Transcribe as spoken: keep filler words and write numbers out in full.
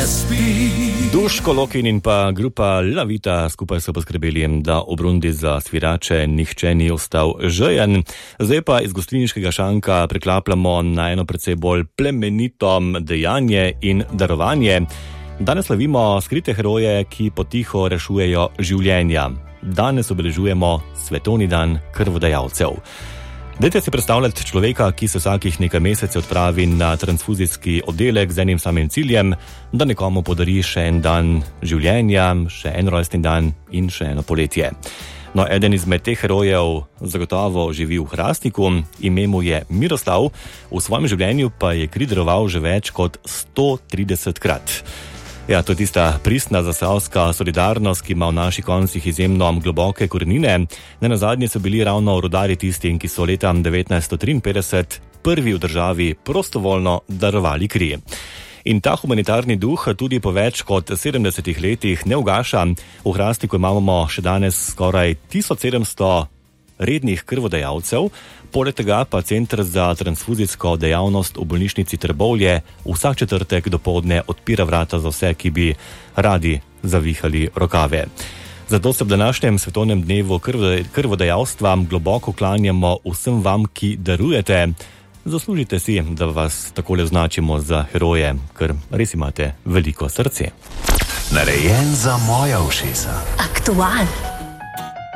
Duško Lokin in pa grupa La Vita skupaj so poskrbeli, da ob rundi za svirače nihče ni ostal žejen. Zdaj pa iz gostilniškega šanka preklapljamo na eno precej bolj plemenito dejanje in darovanje. Danes slavimo skrite heroje, ki potiho rešujejo življenja. Danes obeležujemo svetovni dan krvodajalcev. Dajte si predstavljati človeka, ki se vsakih nekaj mesecev odpravi na transfuzijski oddelek z enim samim ciljem, da nekomu podari še en dan življenja, še en rojstni dan in še eno poletje. No, eden izmed teh herojev zagotovo živi v Hrastniku, ime mu je Miroslav, v svojem življenju pa je kri daroval že več kot sto trideset krat. Ja, to je tista pristna zasavska solidarnost, ki ima v naših koncih izjemno globoke korenine. Nenazadnje so bili ravno rudarji tisti, ki so leta devetnajststo triinpetdeset prvi v državi prostovoljno darovali kri. In ta humanitarni duh tudi po več kot sedemdesetih letih ne ugaša. V Hrastniku imamo še danes skoraj tisoč sedemsto rednih krvodajalcev, poleg tega pa Center za transfuzijsko dejavnost v bolnišnici Trbovlje vsak četrtek dopoldne odpira vrata za vse, ki bi radi zavihali rokave. Zato se v današnjem svetovnem dnevu krvodajalstva globoko klanjamo vsem vam, ki darujete. Zaslužite si, da vas takole označimo za heroje, ker res imate veliko srce. Narejen za moja ušesa. Aktualno.